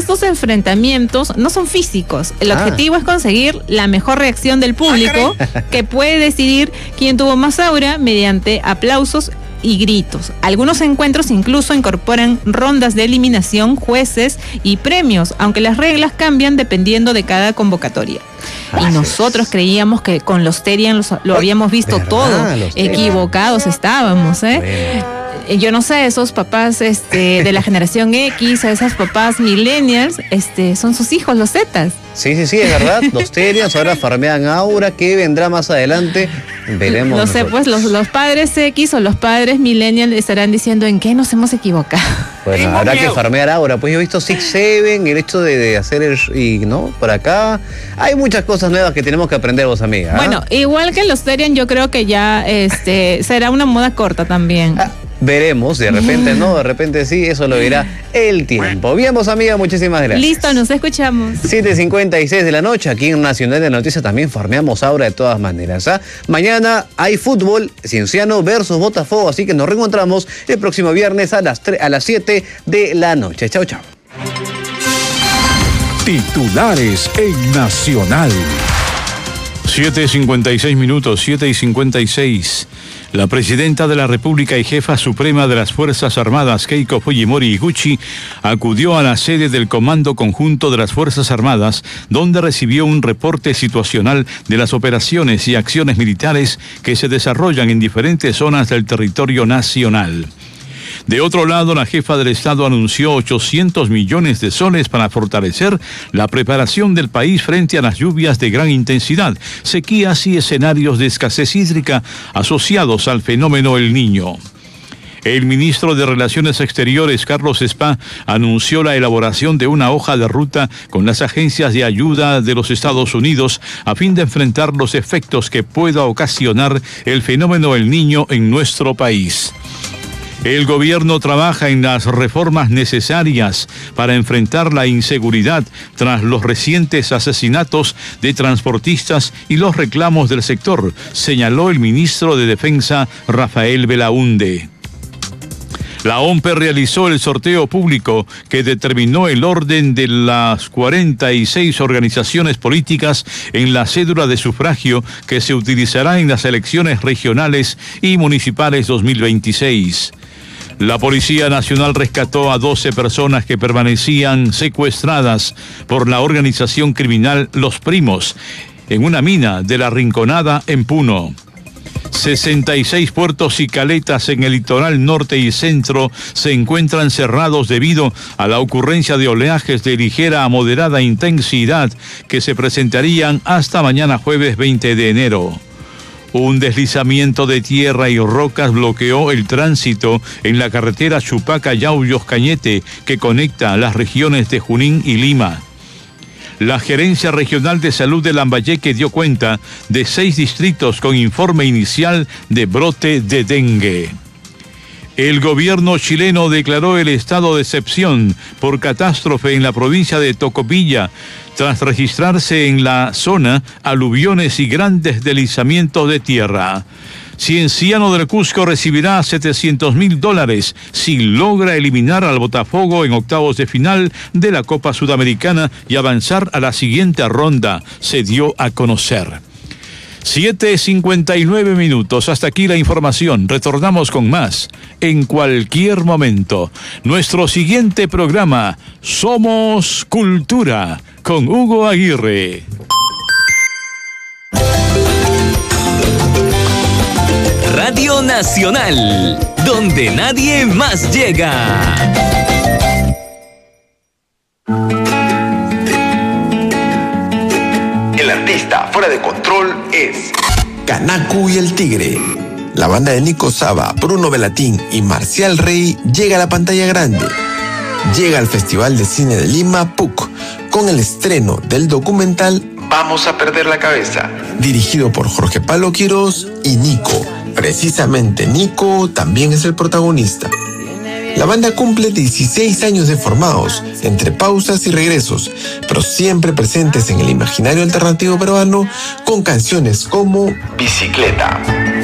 estos enfrentamientos no son físicos. El objetivo es conseguir la mejor reacción del público, que puede decidir quién tuvo más aura mediante aplausos y gritos. Algunos encuentros incluso incorporan rondas de eliminación, jueces y premios, aunque las reglas cambian dependiendo de cada convocatoria. Y nosotros creíamos que con los Terian lo habíamos visto todo. Equivocados estábamos, Yo no sé, esos papás de la generación X, esos papás millennials, son sus hijos, los Zetas. Sí, es verdad. Los Terians ahora farmean aura. ¿Qué vendrá más adelante? Veremos. No sé, pues los padres X o los padres millennials estarán diciendo en qué nos hemos equivocado. Bueno, habrá que farmear aura. Pues yo he visto 6-7, el hecho de hacer por acá. Hay muchas cosas nuevas que tenemos que aprender, vos, amiga. Bueno, igual que los Terian, yo creo que ya será una moda corta también. Veremos, de repente no, de repente sí, eso lo dirá el tiempo. Bien, vos, amiga, muchísimas gracias. Listo, nos escuchamos. 7:56 de la noche, aquí en Nacional de Noticias también farmeamos aura de todas maneras. Mañana hay fútbol, Cienciano versus Botafogo, así que nos reencontramos el próximo viernes a las 7 de la noche. Chao, chao. Titulares en Nacional. 7:56, La presidenta de la República y jefa suprema de las Fuerzas Armadas, Keiko Fujimori Iguchi, acudió a la sede del Comando Conjunto de las Fuerzas Armadas, donde recibió un reporte situacional de las operaciones y acciones militares que se desarrollan en diferentes zonas del territorio nacional. De otro lado, la jefa del Estado anunció 800 millones de soles para fortalecer la preparación del país frente a las lluvias de gran intensidad, sequías y escenarios de escasez hídrica asociados al fenómeno El Niño. El ministro de Relaciones Exteriores, Carlos Spa, anunció la elaboración de una hoja de ruta con las agencias de ayuda de los Estados Unidos a fin de enfrentar los efectos que pueda ocasionar el fenómeno El Niño en nuestro país. El gobierno trabaja en las reformas necesarias para enfrentar la inseguridad tras los recientes asesinatos de transportistas y los reclamos del sector, señaló el ministro de Defensa, Rafael Belaúnde. La OMPE realizó el sorteo público que determinó el orden de las 46 organizaciones políticas en la cédula de sufragio que se utilizará en las elecciones regionales y municipales 2026. La Policía Nacional rescató a 12 personas que permanecían secuestradas por la organización criminal Los Primos en una mina de La Rinconada en Puno. 66 puertos y caletas en el litoral norte y centro se encuentran cerrados debido a la ocurrencia de oleajes de ligera a moderada intensidad que se presentarían hasta mañana jueves 20 de enero. Un deslizamiento de tierra y rocas bloqueó el tránsito en la carretera Chupaca-Yauyos-Cañete que conecta las regiones de Junín y Lima. La Gerencia Regional de Salud de Lambayeque dio cuenta de 6 distritos con informe inicial de brote de dengue. El gobierno chileno declaró el estado de excepción por catástrofe en la provincia de Tocopilla, tras registrarse en la zona aluviones y grandes deslizamientos de tierra. Cienciano del Cusco recibirá $700,000 si logra eliminar al Botafogo en octavos de final de la Copa Sudamericana y avanzar a la siguiente ronda, se dio a conocer. 7:59. Hasta aquí la información. Retornamos con más en cualquier momento. Nuestro siguiente programa, Somos Cultura, con Hugo Aguirre. Radio Nacional, donde nadie más llega. El artista fuera de control es Canacu y el Tigre. La banda de Nico Saba, Bruno Velatín y Marcial Rey llega a la pantalla grande. Llega al Festival de Cine de Lima, PUC, con el estreno del documental Vamos a perder la cabeza, dirigido por Jorge Palo Quiroz y Nico. Precisamente Nico también es el protagonista. La banda cumple 16 años de formados, entre pausas y regresos, pero siempre presentes en el imaginario alternativo peruano con canciones como Bicicleta,